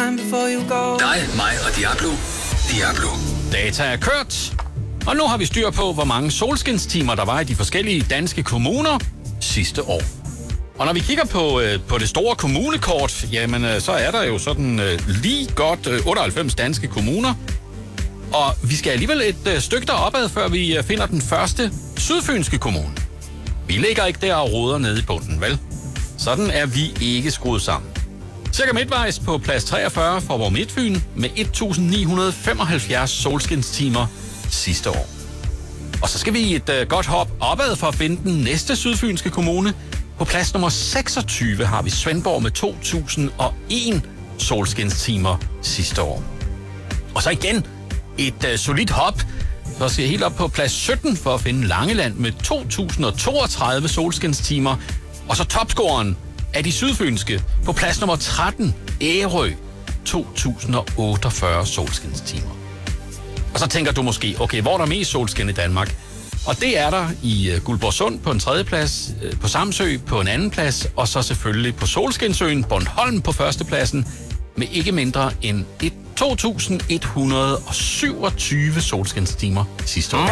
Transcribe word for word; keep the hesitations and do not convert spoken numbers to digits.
Dig, mig og Diablo. Diablo. Data er kørt, og nu har vi styr på, hvor mange solskinstimer der var i de forskellige danske kommuner sidste år. Og når vi kigger på, øh, på det store kommunekort, jamen øh, så er der jo sådan øh, lige godt øh, otteoghalvfems danske kommuner. Og vi skal alligevel et øh, stykke deropad, før vi øh, finder den første sydfynske kommune. Vi ligger ikke der og roder nede i bunden, vel? Sådan er vi ikke skruet sammen. Cirka midtvejs på plads treogfyrre for vores Midtfyn med et tusind ni hundrede femoghalvfjerds solskinstimer sidste år. Og så skal vi et øh, godt hop opad for at finde den næste sydfynske kommune. På plads nummer seksogtyve har vi Svendborg med to tusind og en solskinstimer sidste år. Og så igen et øh, solidt hop. Så skal jeg helt op på plads sytten for at finde Langeland med to tusind og toogtredive solskinstimer. Og så topscoren af de sydfynske på plads nummer tretten, Ærø, to tusind og otteogfyrre solskinstimer. Og så tænker du måske, okay, hvor er der mest solskin i Danmark? Og det er der i uh, Guldborgsund på en tredje plads, uh, på Samsø på en anden plads, og så selvfølgelig på Solskinsøen, Bornholm på førstepladsen, med ikke mindre end to tusind et hundrede og syvogtyve solskinstimer sidste år.